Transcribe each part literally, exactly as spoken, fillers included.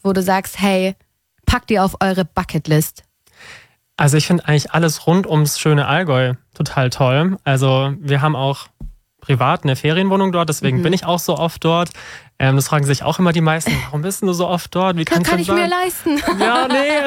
wo du sagst, hey, packt ihr auf eure Bucketlist? Also ich finde eigentlich alles rund ums schöne Allgäu total toll. Also wir haben auch privat eine Ferienwohnung dort, deswegen mhm. bin ich auch so oft dort. Ähm, das fragen sich auch immer die meisten, warum bist du so oft dort? Wie kannst das kann du ich sein? mir leisten. Ja,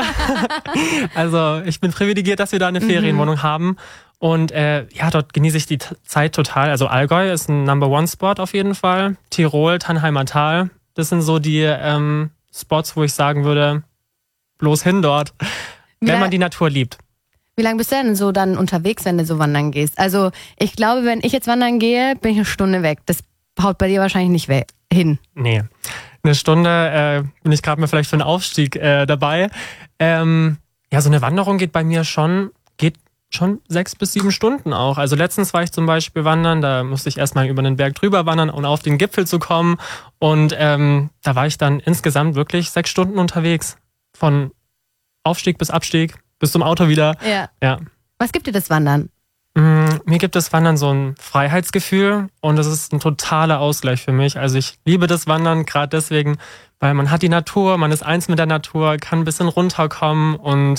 nee. Also ich bin privilegiert, dass wir da eine mhm. Ferienwohnung haben. Und äh, ja, dort genieße ich die T- Zeit total. Also Allgäu ist ein Number-One-Spot auf jeden Fall. Tirol, Tannheimer Tal, das sind so die ähm, Spots, wo ich sagen würde, bloß hin dort, Wie wenn man die Natur liebt. Wie lange bist du denn so dann unterwegs, wenn du so wandern gehst? Also ich glaube, wenn ich jetzt wandern gehe, bin ich eine Stunde weg. Das haut bei dir wahrscheinlich nicht we- hin. Nee, eine Stunde äh, bin ich gerade mal vielleicht für einen Aufstieg äh, dabei. Ähm, ja, so eine Wanderung geht bei mir schon, geht schon sechs bis sieben Stunden auch. Also letztens war ich zum Beispiel wandern, da musste ich erstmal über den Berg drüber wandern, um auf den Gipfel zu kommen. Und ähm, da war ich dann insgesamt wirklich sechs Stunden unterwegs. Von Aufstieg bis Abstieg. Bis zum Auto wieder. Ja. ja. Was gibt dir das Wandern? Mm, mir gibt das Wandern so ein Freiheitsgefühl und das ist ein totaler Ausgleich für mich. Also ich liebe das Wandern gerade deswegen, weil man hat die Natur, man ist eins mit der Natur, kann ein bisschen runterkommen und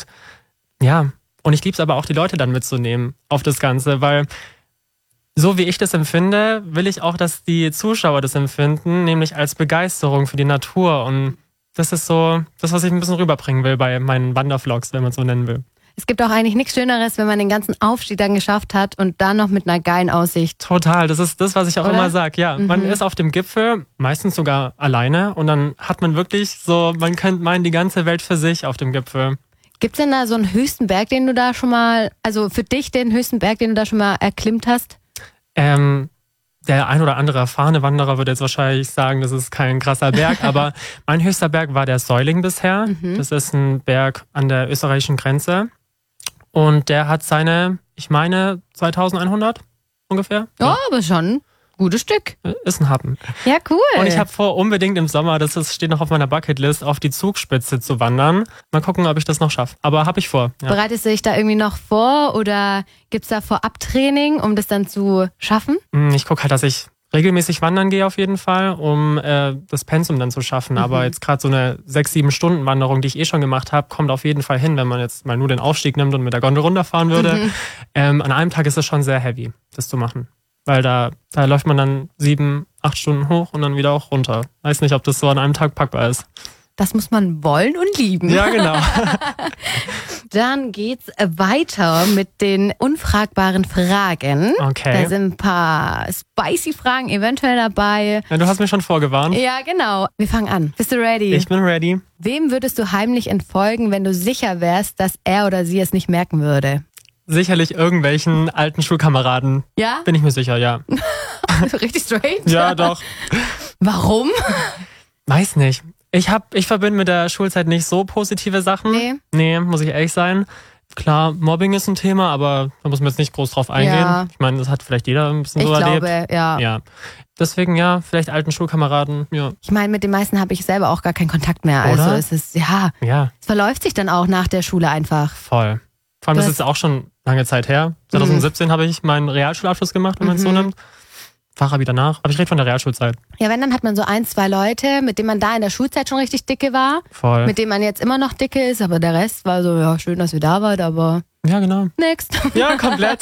ja, und ich liebe es aber auch, die Leute dann mitzunehmen auf das Ganze, weil so wie ich das empfinde, will ich auch, dass die Zuschauer das empfinden, nämlich als Begeisterung für die Natur und das ist so das, was ich ein bisschen rüberbringen will bei meinen Wandervlogs, wenn man es so nennen will. Es gibt auch eigentlich nichts Schöneres, wenn man den ganzen Aufstieg dann geschafft hat und dann noch mit einer geilen Aussicht. Total, das ist das, was ich auch Oder? immer sage. Ja, mhm. Man ist auf dem Gipfel, meistens sogar alleine und dann hat man wirklich so, man könnte meinen, die ganze Welt für sich auf dem Gipfel. Gibt's denn da so einen höchsten Berg, den du da schon mal, also für dich den höchsten Berg, den du da schon mal erklimmt hast? Ähm... Der ein oder andere erfahrene Wanderer würde jetzt wahrscheinlich sagen, das ist kein krasser Berg, aber mein höchster Berg war der Säuling bisher. Mhm. Das ist ein Berg an der österreichischen Grenze und der hat seine, ich meine, zweitausendeinhundert ungefähr. Ja, oh, aber schon ein gutes Stück. Ist ein Happen. Ja, cool. Und ich habe vor, unbedingt im Sommer, das ist, steht noch auf meiner Bucketlist, auf die Zugspitze zu wandern. Mal gucken, ob ich das noch schaffe. Aber habe ich vor. Ja. Bereitest du dich da irgendwie noch vor oder gibt's da Vorabtraining, um das dann zu schaffen? Ich gucke halt, dass ich regelmäßig wandern gehe auf jeden Fall, um äh, das Pensum dann zu schaffen. Mhm. Aber jetzt gerade so eine sechs, sieben Stunden Wanderung, die ich eh schon gemacht habe, kommt auf jeden Fall hin, wenn man jetzt mal nur den Aufstieg nimmt und mit der Gondel runterfahren würde. Mhm. Ähm, an einem Tag ist es schon sehr heavy, das zu machen. Weil da, da läuft man dann sieben, acht Stunden hoch und dann wieder auch runter. Weiß nicht, ob das so an einem Tag packbar ist. Das muss man wollen und lieben. Ja, genau. Dann geht's weiter mit den unfragbaren Fragen. Okay. Da sind ein paar spicy Fragen eventuell dabei. Ja, du hast mir schon vorgewarnt. Ja, genau. Wir fangen an. Bist du ready? Ich bin ready. Wem würdest du heimlich entfolgen, wenn du sicher wärst, dass er oder sie es nicht merken würde? Sicherlich irgendwelchen alten Schulkameraden. Ja? Bin ich mir sicher, ja. Richtig straight? Ja, doch. Warum? Weiß nicht. Ich hab, ich verbinde mit der Schulzeit nicht so positive Sachen. Nee. Nee, muss ich ehrlich sein. Klar, Mobbing ist ein Thema, aber da muss man jetzt nicht groß drauf eingehen. Ja. Ich meine, das hat vielleicht jeder ein bisschen Ich so erlebt. glaube, ja. Ja. Deswegen ja, vielleicht alten Schulkameraden, ja. Ich meine, mit den meisten habe ich selber auch gar keinen Kontakt mehr. Oder? Also es ist, ja, Ja, es verläuft sich dann auch nach der Schule einfach. voll. Vor allem, Du das hast- ist jetzt auch schon lange Zeit her. zwanzig siebzehn habe ich meinen Realschulabschluss gemacht, wenn man es so Mhm. nimmt. Fachabi danach. Aber ich rede von der Realschulzeit. Ja, wenn, dann hat man so ein, zwei Leute, mit denen man da in der Schulzeit schon richtig dicke war, Voll. mit denen man jetzt immer noch dicke ist, aber der Rest war so, ja, schön, dass ihr da wart, aber Ja, genau. next. Ja, komplett.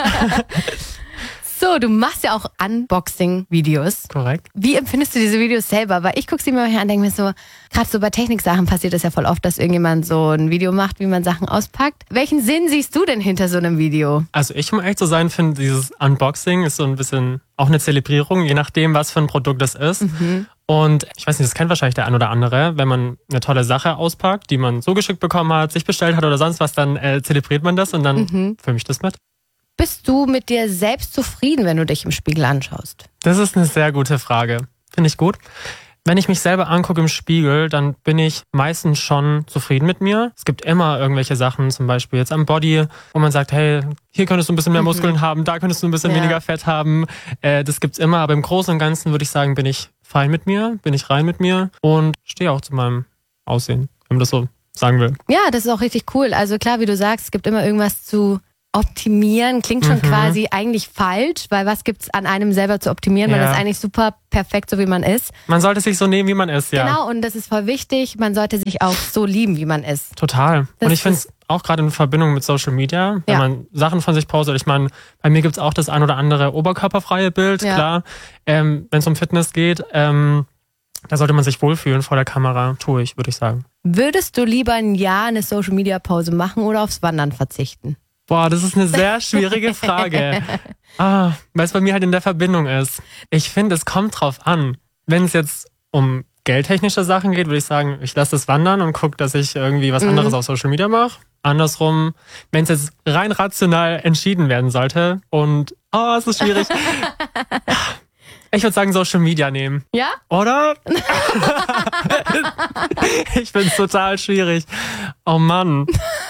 So, du machst ja auch Unboxing-Videos. Korrekt. Wie empfindest du diese Videos selber? Weil ich gucke sie mir manchmal an und denke mir so, gerade so bei Techniksachen passiert das ja voll oft, dass irgendjemand so ein Video macht, wie man Sachen auspackt. Welchen Sinn siehst du denn hinter so einem Video? Also ich, um ehrlich zu sein, finde, dieses Unboxing ist so ein bisschen auch eine Zelebrierung, je nachdem, was für ein Produkt das ist. Mhm. Und ich weiß nicht, das kennt wahrscheinlich der ein oder andere, wenn man eine tolle Sache auspackt, die man so geschickt bekommen hat, sich bestellt hat oder sonst was, dann äh, zelebriert man das und dann Mhm. filme ich das mit. Bist du mit dir selbst zufrieden, wenn du dich im Spiegel anschaust? Das ist eine sehr gute Frage. Finde ich gut. Wenn ich mich selber angucke im Spiegel, dann bin ich meistens schon zufrieden mit mir. Es gibt immer irgendwelche Sachen, zum Beispiel jetzt am Body, wo man sagt, hey, hier könntest du ein bisschen mehr Mhm. Muskeln haben, da könntest du ein bisschen Ja. weniger Fett haben. Äh, das gibt's immer, aber im Großen und Ganzen würde ich sagen, bin ich fein mit mir, bin ich rein mit mir und stehe auch zu meinem Aussehen, wenn man das so sagen will. Ja, das ist auch richtig cool. Also klar, wie du sagst, es gibt immer irgendwas zu optimieren klingt schon Mhm. quasi eigentlich falsch, weil was gibt's an einem selber zu optimieren? Man Ja. ist eigentlich super perfekt, so wie man ist. Man sollte sich so nehmen, wie man ist, ja. Genau, und das ist voll wichtig. Man sollte sich auch so lieben, wie man ist. Total. Das Und ich finde ist- es auch gerade in Verbindung mit Social Media, wenn Ja. man Sachen von sich postet. Ich meine, bei mir gibt's auch das ein oder andere oberkörperfreie Bild, Ja. klar. Ähm, wenn es um Fitness geht, ähm, da sollte man sich wohlfühlen vor der Kamera, tue ich, würde ich sagen. Würdest du lieber ein Jahr eine Social-Media-Pause machen oder aufs Wandern verzichten? Boah, das ist eine sehr schwierige Frage. Ah, weil es bei mir halt in der Verbindung ist. Ich finde, es kommt drauf an. Wenn es jetzt um geldtechnische Sachen geht, würde ich sagen, ich lasse es wandern und gucke, dass ich irgendwie was anderes auf Social Media mache. Andersrum, wenn es jetzt rein rational entschieden werden sollte und, oh, es ist schwierig. Ich würde sagen, Social Media nehmen. Ja? Oder? Ich finde es total schwierig. Oh Mann.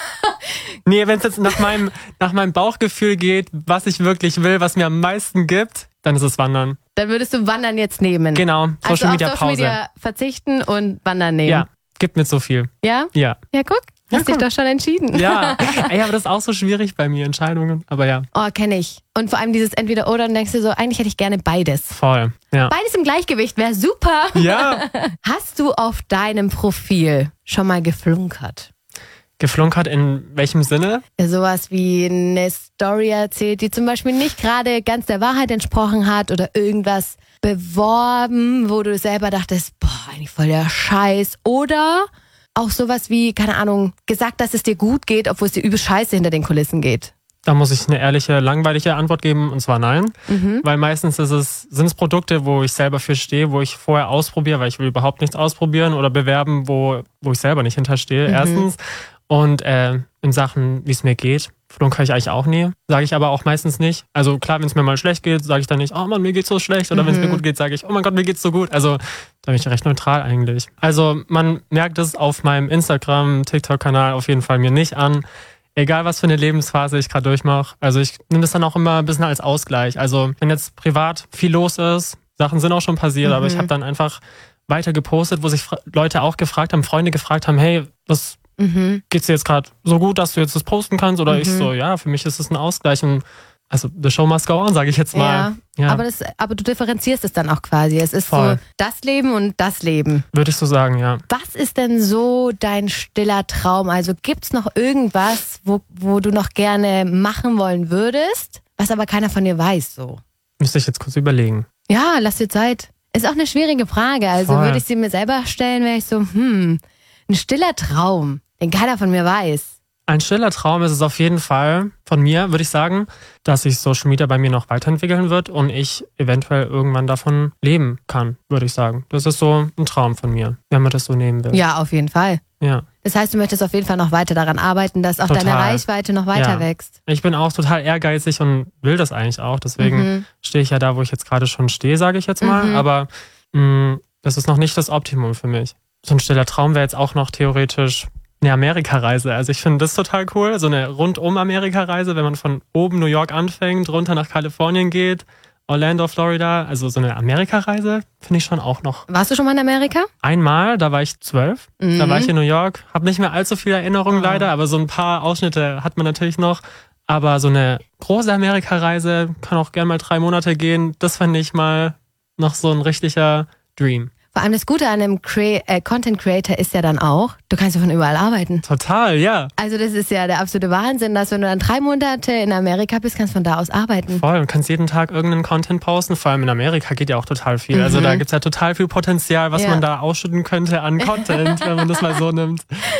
Nee, wenn es jetzt nach meinem, nach meinem Bauchgefühl geht, was ich wirklich will, was mir am meisten gibt, dann ist es Wandern. Dann würdest du Wandern jetzt nehmen. Genau, also Social Media auf Social Pause. Media verzichten und Wandern nehmen. Ja, gibt mir so viel. Ja? Ja. Ja, guck. Ja, Hast dich guck. doch schon entschieden. Ja. Ey, aber das ist auch so schwierig bei mir, Entscheidungen. Aber ja, Oh, kenne ich. Und vor allem dieses Entweder-Oder, dann denkst du so, eigentlich hätte ich gerne beides. voll. Ja. Beides im Gleichgewicht wäre super. Ja. Hast du auf deinem Profil schon mal geflunkert? Geflunkert in welchem Sinne? Sowas wie eine Story erzählt, die zum Beispiel nicht gerade ganz der Wahrheit entsprochen hat oder irgendwas beworben, wo du selber dachtest, boah, eigentlich voll der Scheiß. Oder auch sowas wie, keine Ahnung, gesagt, dass es dir gut geht, obwohl es dir übel scheiße hinter den Kulissen geht. Da muss ich eine ehrliche, langweilige Antwort geben, und zwar nein. Weil meistens ist es, sind es Produkte, wo ich selber für stehe, wo ich vorher ausprobiere, weil ich will überhaupt nichts ausprobieren oder bewerben, wo, wo ich selber nicht hinterstehe, erstens. Und äh, in Sachen, wie es mir geht, flunkere ich eigentlich auch nie. Sage ich aber auch meistens nicht. Also klar, wenn es mir mal schlecht geht, sage ich dann nicht, oh Mann, mir geht's so schlecht. Oder wenn es mir gut geht, sage ich, oh mein Gott, mir geht's so gut. Also da bin ich recht neutral eigentlich. Also man merkt es auf meinem Instagram, TikTok-Kanal auf jeden Fall mir nicht an. Egal, was für eine Lebensphase ich gerade durchmache. Also ich nehme das dann auch immer ein bisschen als Ausgleich. Also wenn jetzt privat viel los ist, Sachen sind auch schon passiert, aber ich habe dann einfach weiter gepostet, wo sich Fra- Leute auch gefragt haben, Freunde gefragt haben, hey, was Mhm. geht's dir jetzt gerade so gut, dass du jetzt das posten kannst? Oder ich so, ja, für mich ist es ein Ausgleich. Und also the show must go on, sage ich jetzt mal. Ja, Ja, Aber, das, aber du differenzierst es dann auch quasi. Es ist Voll. so das Leben und das Leben. würde ich so sagen, ja. Was ist denn so dein stiller Traum? Also gibt's noch irgendwas, wo, wo du noch gerne machen wollen würdest, was aber keiner von dir weiß so? Müsste ich jetzt kurz überlegen. Ja, lass dir Zeit. Ist auch eine schwierige Frage. Also Voll. würde ich sie mir selber stellen, wäre ich so, hm, ein stiller Traum, den keiner von mir weiß. Ein stiller Traum ist es auf jeden Fall von mir, würde ich sagen, dass sich Social Media bei mir noch weiterentwickeln wird und ich eventuell irgendwann davon leben kann, würde ich sagen. Das ist so ein Traum von mir, wenn man das so nehmen will. Ja, auf jeden Fall. Ja. Das heißt, du möchtest auf jeden Fall noch weiter daran arbeiten, dass auch Total. deine Reichweite noch weiter Ja. wächst. Ich bin auch total ehrgeizig und will das eigentlich auch. Deswegen Mhm. stehe ich ja da, wo ich jetzt gerade schon stehe, sage ich jetzt mal. Mhm. Aber mh, das ist noch nicht das Optimum für mich. So ein stiller Traum wäre jetzt auch noch theoretisch eine Amerikareise. Also ich finde das total cool. So eine Rundum-Amerika-Reise, wenn man von oben New York anfängt, runter nach Kalifornien geht, Orlando, Florida. Also so eine Amerikareise finde ich schon auch noch. Warst du schon mal in Amerika? Einmal, da war ich zwölf. Mhm. Da war ich in New York. Habe nicht mehr allzu viele Erinnerungen Oh. leider, aber so ein paar Ausschnitte hat man natürlich noch. Aber so eine große Amerikareise kann auch gerne mal drei Monate gehen. Das fand ich mal noch so ein richtiger Dream. Vor allem das Gute an einem Crea- äh, Content Creator ist ja dann auch, du kannst ja von überall arbeiten. Total, ja. Also das ist ja der absolute Wahnsinn, dass wenn du dann drei Monate in Amerika bist, kannst du von da aus arbeiten. Voll. Du kannst jeden Tag irgendeinen Content posten. Vor allem in Amerika geht ja auch total viel. Also da gibt's ja total viel Potenzial, was Ja. man da ausschütten könnte an Content, wenn man das mal so nimmt.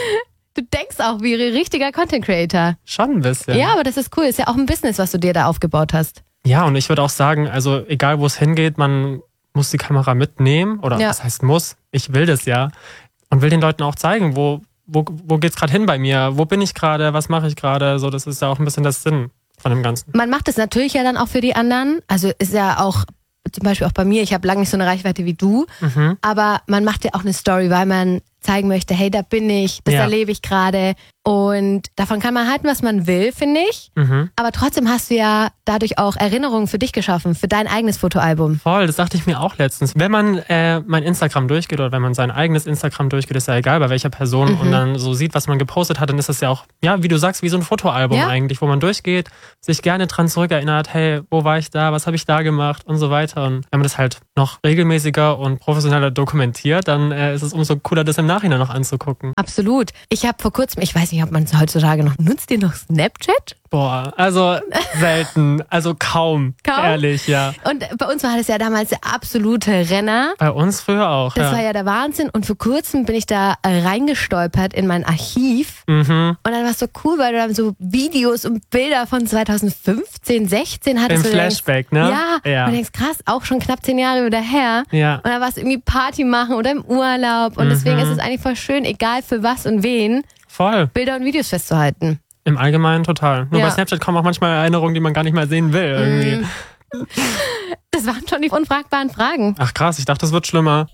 Du denkst auch wie ein richtiger Content Creator. Schon ein bisschen. Ja, aber das ist cool. Ist ja auch ein Business, was du dir da aufgebaut hast. Ja, und ich würde auch sagen, also egal wo es hingeht, man muss die Kamera mitnehmen. Oder Ja. was heißt muss? Ich will das ja. Und will den Leuten auch zeigen, wo, wo, wo geht's gerade hin bei mir? Wo bin ich gerade? Was mache ich gerade? So, das ist ja auch ein bisschen das Sinn von dem Ganzen. Man macht es natürlich ja dann auch für die anderen. Also ist ja auch, zum Beispiel auch bei mir, ich habe lange nicht so eine Reichweite wie du, Mhm. aber man macht ja auch eine Story, weil man zeigen möchte, hey, da bin ich, das Ja. erlebe ich gerade. Und davon kann man halten, was man will, finde ich. Mhm. Aber trotzdem hast du ja dadurch auch Erinnerungen für dich geschaffen, für dein eigenes Fotoalbum. Voll, das dachte ich mir auch letztens. Wenn man äh, mein Instagram durchgeht oder wenn man sein eigenes Instagram durchgeht, ist ja egal, bei welcher Person Mhm. und dann so sieht, was man gepostet hat, dann ist das ja auch, ja, wie du sagst, wie so ein Fotoalbum Ja. eigentlich, wo man durchgeht, sich gerne dran zurückerinnert, hey, wo war ich da, was habe ich da gemacht und so weiter. Und wenn man das halt noch regelmäßiger und professioneller dokumentiert, dann äh, ist es umso cooler, das im Nachhinein noch anzugucken. Absolut. Ich habe vor kurzem, ich weiß nicht, ob man es heutzutage noch nutzt, ihr noch Snapchat? Boah, also selten, also kaum, Kaum? ehrlich, ja. Und bei uns war das ja damals der absolute Renner. Bei uns früher auch, Das ja. war ja der Wahnsinn. Und vor kurzem bin ich da äh, reingestolpert in mein Archiv. Mhm. Und dann war es so cool, weil du dann so Videos und Bilder von zweitausendfünfzehn, sechzehn hattest. Im du denkst, Flashback, ne? Ja, Ja. und du denkst, krass, auch schon knapp zehn Jahre wieder her. Ja. Und dann war es irgendwie Party machen oder im Urlaub. Und deswegen Mhm. ist es eigentlich voll schön, egal für was und wen, Voll. Bilder und Videos festzuhalten. Im Allgemeinen total. Nur Ja. bei Snapchat kommen auch manchmal Erinnerungen, die man gar nicht mehr sehen will. Irgendwie. Mm. Das waren schon die unfragbaren Fragen. Ach krass, ich dachte, das wird schlimmer.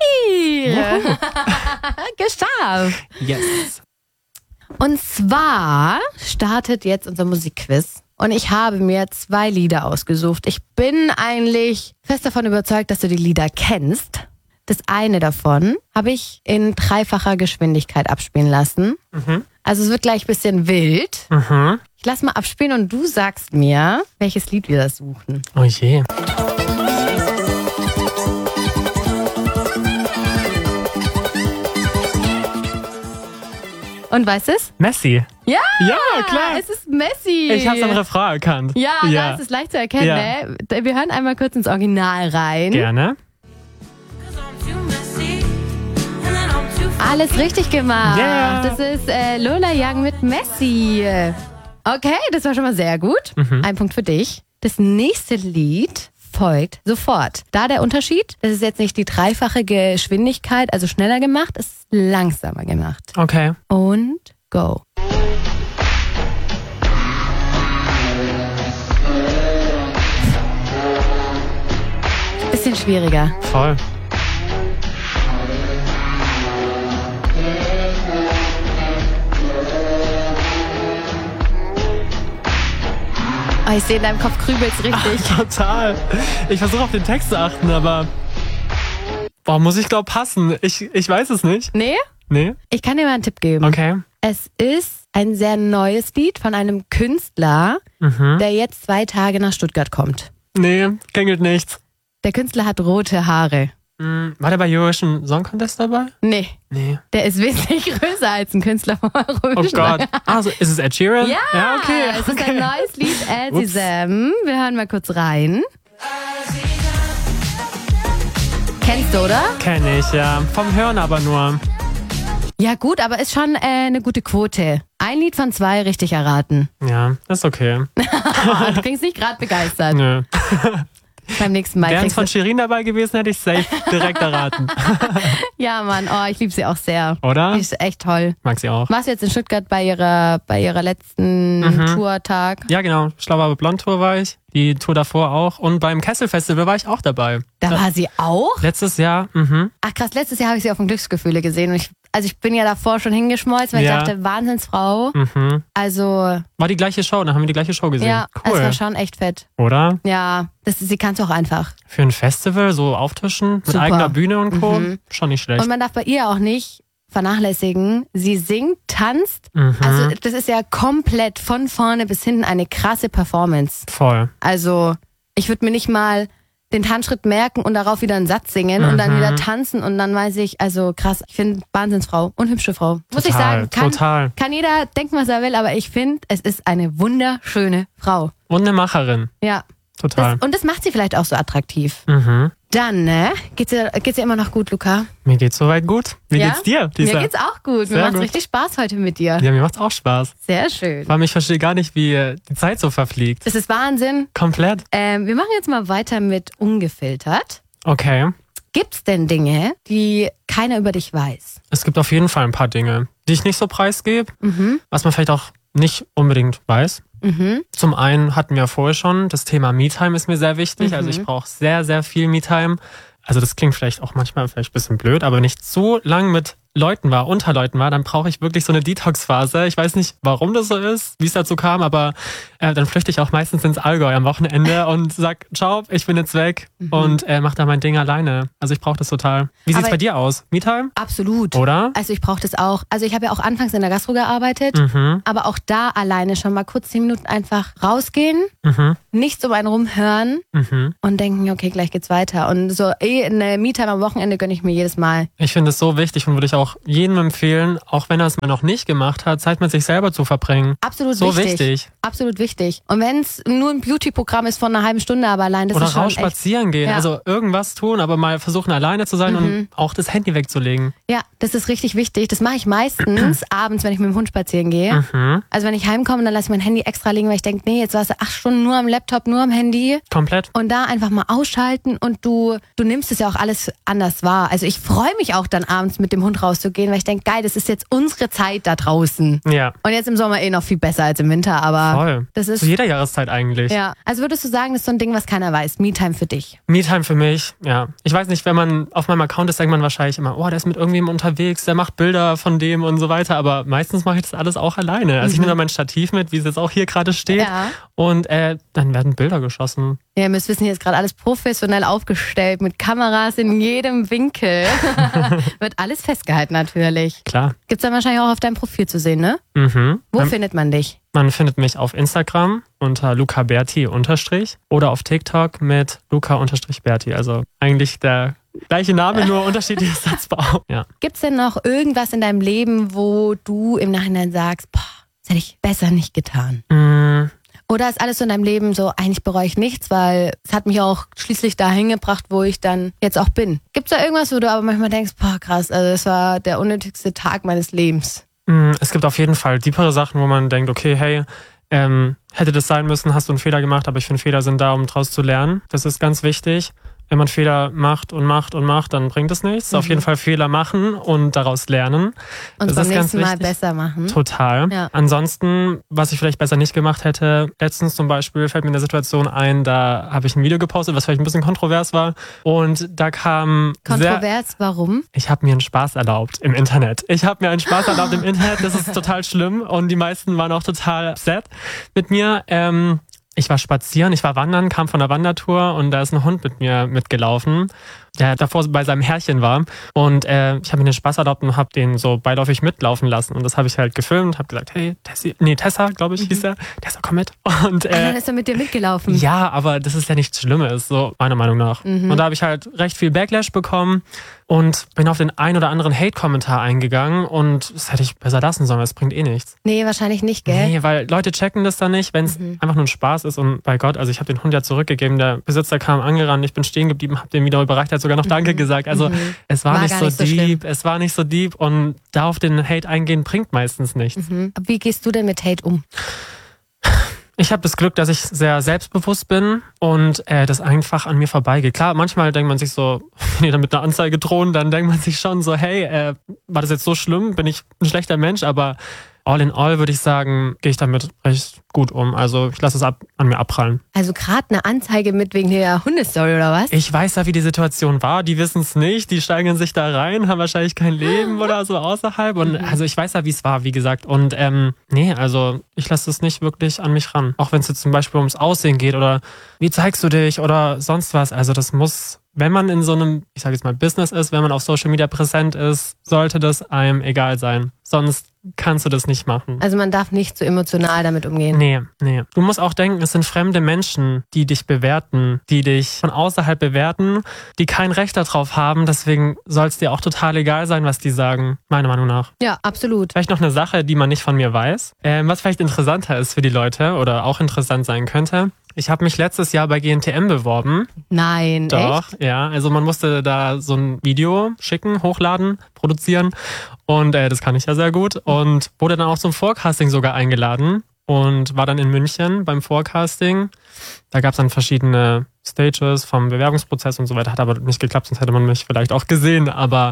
Geschafft. Yes. Und zwar startet jetzt unser Musikquiz. Und ich habe mir zwei Lieder ausgesucht. Ich bin eigentlich fest davon überzeugt, dass du die Lieder kennst. Das eine davon habe ich in dreifacher Geschwindigkeit abspielen lassen. Mhm. Also es wird gleich ein bisschen wild. Mhm. Ich lasse mal abspielen und du sagst mir, welches Lied wir das suchen. Oh je. Und weißt du es? Messi. Ja! Ja, klar. Es ist Messi. Ich hab's am Refrain erkannt. Ja, ja. da ist es leicht zu erkennen. Ja. Ne? Wir hören einmal kurz ins Original rein. Gerne. Alles richtig gemacht. Yeah. Das ist äh, Lola Young mit Messi. Okay, das war schon mal sehr gut. Mhm. Ein Punkt für dich. Das nächste Lied folgt sofort. Da der Unterschied, das ist jetzt nicht die dreifache Geschwindigkeit, also schneller gemacht, es ist langsamer gemacht. Okay. Und go. Bisschen schwieriger. Voll. Oh, ich sehe in deinem Kopf krübelt's richtig. Total. Ich versuche auf den Text zu achten, aber boah, muss ich glaub passen. Ich, ich weiß es nicht. Nee? Nee? Ich kann dir mal einen Tipp geben. Okay. Es ist ein sehr neues Lied von einem Künstler, Mhm. der jetzt zwei Tage nach Stuttgart kommt. Nee, klingelt nichts. Der Künstler hat rote Haare. Hm, war der bei Eurovision Song Contest dabei? Nee, Nee. der ist wesentlich größer als ein Künstler von Eurovision. Oh Gott. Also, ist es Ed Sheeran? Ja, Ja, okay. es ist okay. ein neues Lied, Ups. Elsie. Wir hören mal kurz rein. Kennst du, oder? Kenn ich, ja. Vom Hören aber nur. Ja gut, aber ist schon äh, eine gute Quote. Ein Lied von zwei richtig erraten. Ja, ist okay. Oh, du klingst nicht gerade begeistert. Nö. Beim nächsten Mal Wären es kriegst von du... Shirin dabei gewesen, hätte ich safe direkt erraten. Ja, Mann, oh, ich liebe sie auch sehr. Oder? Die ist echt toll. Mag sie auch. Warst du jetzt in Stuttgart bei ihrer, bei ihrer letzten Mhm. Tourtag? Ja, genau. Schlauer Blond Tour war ich. Die Tour davor auch. Und beim Kessel Festival war ich auch dabei. Da war sie auch? Letztes Jahr, mhm. Ach krass, letztes Jahr habe ich sie auf dem Glücksgefühle gesehen. Und ich, also ich bin ja davor schon hingeschmolzen, weil Ja. ich dachte, Wahnsinnsfrau. Mhm. Also, War die gleiche Show, da haben wir die gleiche Show gesehen. ja, es Cool. war schon echt fett. Oder? Ja, das, sie kann es auch einfach. Für ein Festival so auftischen mit Super. eigener Bühne und Co. Mhm. Schon nicht schlecht. Und man darf bei ihr auch nicht vernachlässigen. Sie singt, tanzt. Mhm. Also das ist ja komplett von vorne bis hinten eine krasse Performance. Voll. Also ich würde mir nicht mal den Tanzschritt merken und darauf wieder einen Satz singen und dann Mhm. wieder tanzen und dann weiß ich, also krass, ich finde Wahnsinnsfrau und hübsche Frau. Muss ich Total, sagen, kann, total. kann jeder denken, was er will, aber ich finde, es ist eine wunderschöne Frau. Und eine Macherin. Ja. Total. Das, und das macht sie vielleicht auch so attraktiv. Mhm. Dann, ne? Geht's dir, geht's dir immer noch gut, Luca? Mir geht's soweit gut. Wie Ja? geht's dir, Lisa? Mir geht's auch gut. Sehr Mir macht's gut. richtig Spaß heute mit dir. Ja, mir macht's auch Spaß. Sehr schön. Vor allem, ich verstehe gar nicht, wie äh, die Zeit so verfliegt. Das ist Wahnsinn. Komplett. Ähm, wir machen jetzt mal weiter mit ungefiltert. Okay. Gibt's denn Dinge, die keiner über dich weiß? Es gibt auf jeden Fall ein paar Dinge, die ich nicht so preisgebe, Mhm. was man vielleicht auch nicht unbedingt weiß. Mhm. Zum einen hatten wir vorher schon, das Thema Me-Time ist mir sehr wichtig. Mhm. Also ich brauche sehr, sehr viel Me-Time. Also das klingt vielleicht auch manchmal vielleicht ein bisschen blöd, aber nicht so lang mit Leuten war, unter Leuten war, dann brauche ich wirklich so eine Detox-Phase. Ich weiß nicht, warum das so ist, wie es dazu kam, aber äh, dann flüchte ich auch meistens ins Allgäu am Wochenende und sag, ciao, ich bin jetzt weg mhm. und äh, mach da mein Ding alleine. Also ich brauche das total. Wie sieht's aber bei dir aus? Me-Time? Absolut. Oder? Also ich brauche das auch. Also ich habe ja auch anfangs in der Gastro gearbeitet, mhm. aber auch da alleine schon mal kurz zehn Minuten einfach rausgehen, mhm. nichts um einen rumhören mhm. und denken, okay, gleich geht's weiter. Und so eh eine Me-Time am Wochenende gönne ich mir jedes Mal. Ich finde es so wichtig und würde ich auch jedem empfehlen, auch wenn er es mal noch nicht gemacht hat, Zeit mit sich selber zu verbringen. Absolut so wichtig. wichtig. Absolut wichtig. Und wenn es nur ein Beauty-Programm ist von einer halben Stunde, aber allein das Oder ist schon raus echt, spazieren gehen. Ja. Also irgendwas tun, aber mal versuchen alleine zu sein mhm. und auch das Handy wegzulegen. Ja, das ist richtig wichtig. Das mache ich meistens abends, wenn ich mit dem Hund spazieren gehe. Mhm. Also wenn ich heimkomme, dann lasse ich mein Handy extra liegen, weil ich denke, nee, jetzt warst du acht Stunden nur am Laptop, nur am Handy. Komplett. Und da einfach mal ausschalten und du, du nimmst es ja auch alles anders wahr. Also ich freue mich auch dann abends mit dem Hund rauszugehen, weil ich denke, geil, das ist jetzt unsere Zeit da draußen. Ja. Und jetzt im Sommer eh noch viel besser als im Winter, aber voll. Das ist zu jeder Jahreszeit eigentlich. Ja. Also würdest du sagen, das ist so ein Ding, was keiner weiß. Me-Time für dich. Me-Time für mich, ja. Ich weiß nicht, wenn man auf meinem Account ist, denkt man wahrscheinlich immer, oh, der ist mit irgendwem unterwegs, der macht Bilder von dem und so weiter. Aber meistens mache ich das alles auch alleine. Also mhm. ich nehme da mein Stativ mit, wie es jetzt auch hier gerade steht. Ja. Und äh, dann werden Bilder geschossen. Ja, ihr müsst wissen, hier ist gerade alles professionell aufgestellt, mit Kameras in jedem Winkel. Wird alles festgehalten natürlich. Klar. Gibt's dann wahrscheinlich auch auf deinem Profil zu sehen, ne? Mhm. Wo Man, findet man dich? Man findet mich auf Instagram unter lucaberti unterstrich oder auf TikTok mit luca unterstrich berti. Also eigentlich der gleiche Name, nur unterschiedliches Satzbau. Ja. Gibt's denn noch irgendwas in deinem Leben, wo du im Nachhinein sagst, boah, das hätte ich besser nicht getan? Mm. Oder ist alles so in deinem Leben so, eigentlich bereue ich nichts, weil es hat mich auch schließlich dahin gebracht, wo ich dann jetzt auch bin. Gibt's da irgendwas, wo du aber manchmal denkst, boah krass, also das war der unnötigste Tag meines Lebens? Es gibt auf jeden Fall tiefere Sachen, wo man denkt, okay, hey, ähm, hätte das sein müssen, hast du einen Fehler gemacht, aber ich finde, Fehler sind da, um daraus zu lernen. Das ist ganz wichtig. Wenn man Fehler macht und macht und macht, dann bringt es nichts. Mhm. Auf jeden Fall Fehler machen und daraus lernen. Und das beim ist ganz nächsten Mal wichtig. besser machen. Total. Ja. Ansonsten, was ich vielleicht besser nicht gemacht hätte, letztens zum Beispiel fällt mir eine Situation ein, da habe ich ein Video gepostet, was vielleicht ein bisschen kontrovers war. Und da kam Kontrovers, sehr, warum? Ich habe mir einen Spaß erlaubt im Internet. Ich habe mir einen Spaß erlaubt im Internet. Das ist total schlimm. Und die meisten waren auch total upset mit mir. Ähm, Ich war spazieren, ich war wandern, kam von der Wandertour und da ist ein Hund mit mir mitgelaufen, der davor bei seinem Herrchen war. Und äh, ich habe mir den Spaß erlaubt und habe den so beiläufig mitlaufen lassen. Und das habe ich halt gefilmt, habe gesagt, hey, Tessi, nee, Tessa, glaube ich, mhm. hieß er. Tessa, komm mit. Und, äh, und dann ist er mit dir mitgelaufen. Ja, aber das ist ja nichts Schlimmes, so meiner Meinung nach. Mhm. Und da habe ich halt recht viel Backlash bekommen und bin auf den ein oder anderen Hate-Kommentar eingegangen. Und das hätte ich besser lassen sollen, weil es bringt eh nichts. Nee, wahrscheinlich nicht, gell? Nee, weil Leute checken das dann nicht, wenn es mhm. einfach nur ein Spaß ist. Und bei Gott, also ich habe den Hund ja zurückgegeben, der Besitzer kam angerannt, ich bin stehen geblieben, habe den wieder überreicht, hat sogar noch mhm. Danke gesagt. Also mhm. es war, war nicht so nicht deep, so es war nicht so deep und da auf den Hate eingehen bringt meistens nichts. Mhm. Wie gehst du denn mit Hate um? Ich habe das Glück, dass ich sehr selbstbewusst bin und äh, das einfach an mir vorbeigeht. Klar, manchmal denkt man sich so, wenn die dann mit einer Anzeige drohen, dann denkt man sich schon so, hey, äh, war das jetzt so schlimm? Bin ich ein schlechter Mensch? Aber all in all würde ich sagen, gehe ich damit recht gut um. Also ich lasse es ab, an mir abprallen. Also gerade eine Anzeige mit wegen der Hundestory oder was? Ich weiß ja, wie die Situation war. Die wissen es nicht. Die steigern sich da rein, haben wahrscheinlich kein Leben oder so außerhalb. Und mhm. also ich weiß ja, wie es war, wie gesagt. Und ähm, nee, also ich lasse es nicht wirklich an mich ran. Auch wenn es jetzt zum Beispiel ums Aussehen geht oder wie zeigst du dich oder sonst was. Also das muss, wenn man in so einem, ich sage jetzt mal Business ist, wenn man auf Social Media präsent ist, sollte das einem egal sein. Sonst kannst du das nicht machen. Also man darf nicht so emotional damit umgehen. Nee, nee. Du musst auch denken, es sind fremde Menschen, die dich bewerten, die dich von außerhalb bewerten, die kein Recht darauf haben. Deswegen soll es dir auch total egal sein, was die sagen, meiner Meinung nach. Ja, absolut. Vielleicht noch eine Sache, die man nicht von mir weiß, ähm, was vielleicht interessanter ist für die Leute oder auch interessant sein könnte. Ich habe mich letztes Jahr bei G N T M beworben. Nein, Doch, echt? Ja. Also man musste da so ein Video schicken, hochladen, produzieren und äh, das kann ich ja sehr gut und wurde dann auch zum Forecasting sogar eingeladen und war dann in München beim Forecasting. Da gab es dann verschiedene Stages vom Bewerbungsprozess und so weiter, hat aber nicht geklappt, sonst hätte man mich vielleicht auch gesehen, aber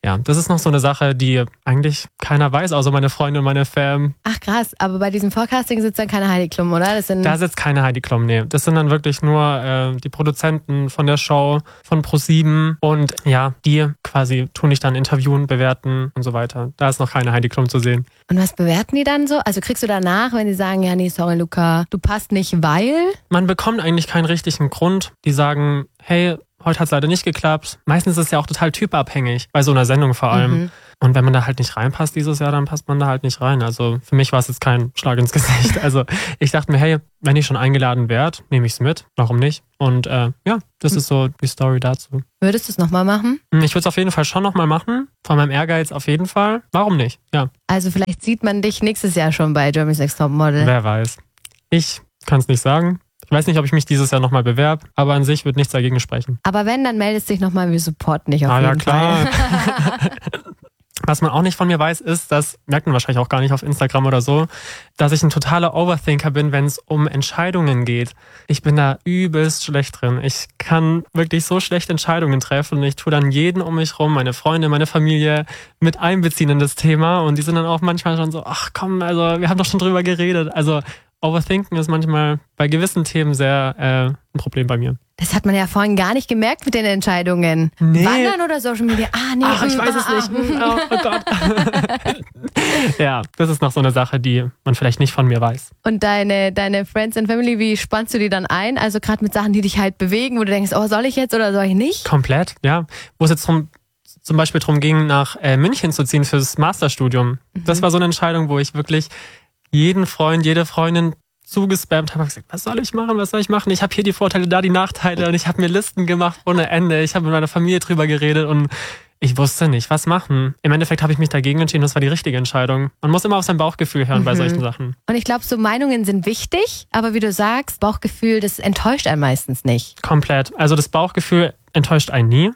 ja, das ist noch so eine Sache, die eigentlich keiner weiß, außer meine Freunde und meine Fam. Ach krass, aber bei diesem Forecasting sitzt dann keine Heidi Klum, oder? Das sind da sitzt keine Heidi Klum, nee. Das sind dann wirklich nur äh, die Produzenten von der Show, von ProSieben und ja, die quasi tun dich dann interviewen, bewerten und so weiter. Da ist noch keine Heidi Klum zu sehen. Und was bewerten die dann so? Also kriegst du danach, wenn die sagen, ja nee, sorry Luca, du passt nicht, weil? Man bekommt eigentlich keinen richtigen Grund. Die sagen, hey, heute hat es leider nicht geklappt. Meistens ist es ja auch total typabhängig, bei so einer Sendung vor allem. Mhm. Und wenn man da halt nicht reinpasst dieses Jahr, dann passt man da halt nicht rein. Also für mich war es jetzt kein Schlag ins Gesicht. Also ich dachte mir, hey, wenn ich schon eingeladen werde, nehme ich es mit. Warum nicht? Und äh, ja, das ist so die Story dazu. Würdest du es nochmal machen? Ich würde es auf jeden Fall schon nochmal machen. Von meinem Ehrgeiz auf jeden Fall. Warum nicht? Ja. Also vielleicht sieht man dich nächstes Jahr schon bei Germany's Next Topmodel. Wer weiß. Ich kann es nicht sagen. Ich weiß nicht, ob ich mich dieses Jahr nochmal bewerbe, aber an sich wird nichts dagegen sprechen. Aber wenn, dann meldest du dich nochmal, wir supporten dich auf ah, jeden ja, klar. Fall. Was man auch nicht von mir weiß, ist, das merkt man wahrscheinlich auch gar nicht auf Instagram oder so, dass ich ein totaler Overthinker bin, wenn es um Entscheidungen geht. Ich bin da übelst schlecht drin. Ich kann wirklich so schlecht Entscheidungen treffen und ich tue dann jeden um mich rum, meine Freunde, meine Familie mit einbeziehen in das Thema und die sind dann auch manchmal schon so, ach komm, also wir haben doch schon drüber geredet. Also Overthinken ist manchmal bei gewissen Themen sehr äh, ein Problem bei mir. Das hat man ja vorhin gar nicht gemerkt mit den Entscheidungen. Nee. Wandern oder Social Media? Ah, nee. Ach, ich mm, weiß ah, es nicht. ah. Oh, oh Gott. Ja, das ist noch so eine Sache, die man vielleicht nicht von mir weiß. Und deine, deine Friends and Family, wie spannst du die dann ein? Also gerade mit Sachen, die dich halt bewegen, wo du denkst, oh, soll ich jetzt oder soll ich nicht? Komplett, ja. Wo es jetzt drum, zum Beispiel darum ging, nach äh, München zu ziehen fürs Masterstudium. Mhm. Das war so eine Entscheidung, wo ich wirklich jeden Freund, jede Freundin zugespammt habe und gesagt, was soll ich machen, was soll ich machen? Ich habe hier die Vorteile, da die Nachteile und ich habe mir Listen gemacht ohne Ende. Ich habe mit meiner Familie drüber geredet und ich wusste nicht, was machen. Im Endeffekt habe ich mich dagegen entschieden, das war die richtige Entscheidung. Man muss immer auf sein Bauchgefühl hören mhm. bei solchen Sachen. Und ich glaube, so Meinungen sind wichtig, aber wie du sagst, Bauchgefühl, das enttäuscht einen meistens nicht. Komplett. Also das Bauchgefühl enttäuscht einen nie.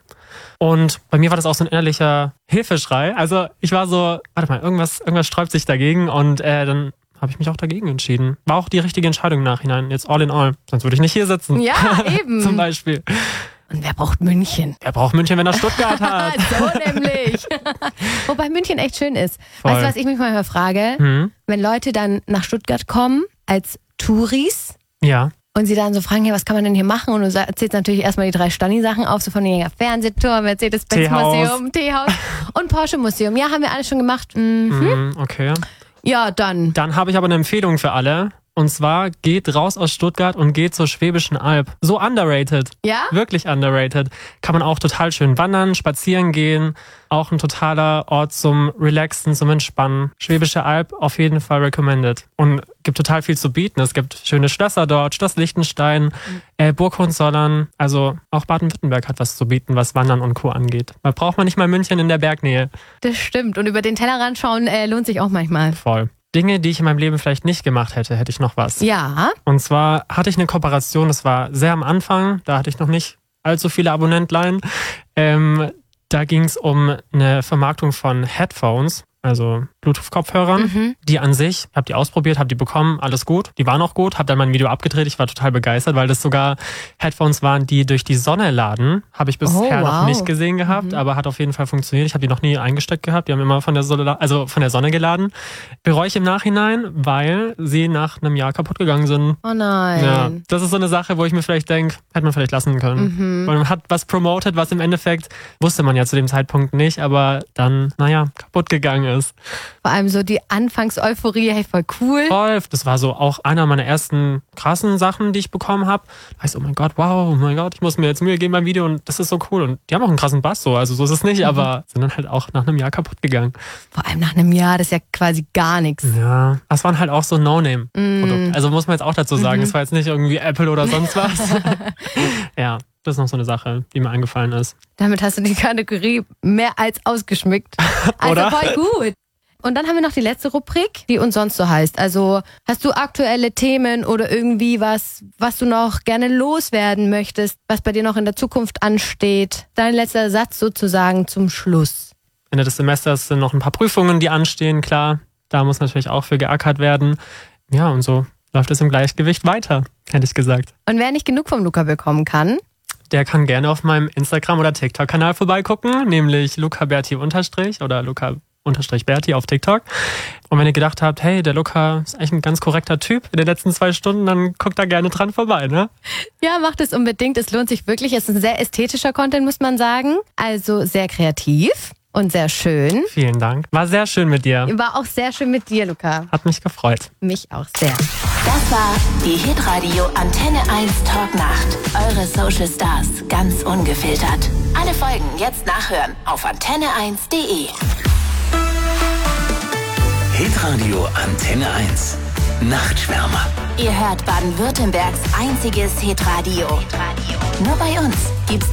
Und bei mir war das auch so ein innerlicher Hilfeschrei. Also ich war so, warte mal, irgendwas, irgendwas sträubt sich dagegen und äh, dann habe ich mich auch dagegen entschieden. War auch die richtige Entscheidung im Nachhinein. Jetzt all in all. Sonst würde ich nicht hier sitzen. Ja, eben. Zum Beispiel. Und wer braucht München? Wer braucht München, wenn er Stuttgart hat? So nämlich. Wobei München echt schön ist. Voll. Weißt du, was ich mich manchmal frage? Mhm. Wenn Leute dann nach Stuttgart kommen als Touris. Ja. Und sie dann so fragen, hey, was kann man denn hier machen? Und du erzählst natürlich erstmal die drei Stani-Sachen auf, so von den Fernsehturm, Mercedes-Benz-Museum, Teehaus und Porsche-Museum. Ja, haben wir alles schon gemacht. Mhm. Okay. Ja, dann. Dann habe ich aber eine Empfehlung für alle. Und zwar geht raus aus Stuttgart und geht zur Schwäbischen Alb. So underrated. Ja? Wirklich underrated. Kann man auch total schön wandern, spazieren gehen. Auch ein totaler Ort zum Relaxen, zum Entspannen. Schwäbische Alb auf jeden Fall recommended. Und gibt total viel zu bieten. Es gibt schöne Schlösser dort, Schloss Liechtenstein, mhm. äh, Burg Hohenzollern. Also auch Baden-Württemberg hat was zu bieten, was Wandern und Co. angeht. Da braucht man nicht mal München in der Bergnähe. Das stimmt. Und über den Tellerrand schauen äh, lohnt sich auch manchmal. Voll. Dinge, die ich in meinem Leben vielleicht nicht gemacht hätte, hätte ich noch was. Ja. Und zwar hatte ich eine Kooperation, das war sehr am Anfang, da hatte ich noch nicht allzu viele Abonnentlein. Ähm, da ging es um eine Vermarktung von Headphones, also Bluetooth-Kopfhörern, mhm. die an sich, ich habe die ausprobiert, habe die bekommen, alles gut. Die waren auch gut, habe dann mein Video abgedreht, ich war total begeistert, weil das sogar Headphones waren, die durch die Sonne laden. Habe ich bisher oh, wow. noch nicht gesehen gehabt, mhm. aber hat auf jeden Fall funktioniert. Ich habe die noch nie eingesteckt gehabt, die haben immer von der Sonne, also von der Sonne geladen. Bereue ich im Nachhinein, weil sie nach einem Jahr kaputt gegangen sind. Oh nein. Ja, das ist so eine Sache, wo ich mir vielleicht denke, hätte man vielleicht lassen können. Mhm. Weil man hat was promoted, was im Endeffekt, wusste man ja zu dem Zeitpunkt nicht, aber dann, naja, kaputt gegangen ist. Vor allem so die Anfangs-Euphorie, hey, voll cool. Voll. Das war so auch einer meiner ersten krassen Sachen, die ich bekommen habe. Da heißt, oh mein Gott, wow, oh mein Gott, ich muss mir jetzt Mühe geben beim Video und das ist so cool. Und die haben auch einen krassen Bass so, also so ist es nicht, mhm. aber sind dann halt auch nach einem Jahr kaputt gegangen. Vor allem nach einem Jahr, das ist ja quasi gar nichts. Ja, das waren halt auch so No-Name-Produkte. Mm. Also muss man jetzt auch dazu sagen, es mhm. war jetzt nicht irgendwie Apple oder sonst was. Ja. Das ist noch so eine Sache, die mir eingefallen ist. Damit hast du die Kategorie mehr als ausgeschmückt. Also Oder? Voll gut. Und dann haben wir noch die letzte Rubrik, die uns sonst so heißt. Also hast du aktuelle Themen oder irgendwie was, was du noch gerne loswerden möchtest, was bei dir noch in der Zukunft ansteht? Dein letzter Satz sozusagen zum Schluss. Ende des Semesters sind noch ein paar Prüfungen, die anstehen, klar. Da muss natürlich auch für geackert werden. Ja, und so läuft es im Gleichgewicht weiter, hätte ich gesagt. Und wer nicht genug vom Luca bekommen kann, der kann gerne auf meinem Instagram- oder TikTok-Kanal vorbeigucken, nämlich Luca Berti unterstrich oder Luca unterstrich Berti auf TikTok. Und wenn ihr gedacht habt, hey, der Luca ist eigentlich ein ganz korrekter Typ in den letzten zwei Stunden, dann guckt da gerne dran vorbei, ne? Ja, macht es unbedingt. Es lohnt sich wirklich. Es ist ein sehr ästhetischer Content, muss man sagen. Also sehr kreativ und sehr schön. Vielen Dank. War sehr schön mit dir. War auch sehr schön mit dir, Luca. Hat mich gefreut. Mich auch sehr. Das war die Hitradio Antenne eins Talknacht. Eure Social Stars ganz ungefiltert. Alle Folgen jetzt nachhören auf antenne eins punkt de. Hitradio Antenne eins. Nachtschwärmer. Ihr hört Baden-Württembergs einziges Hitradio. Nur bei uns gibt's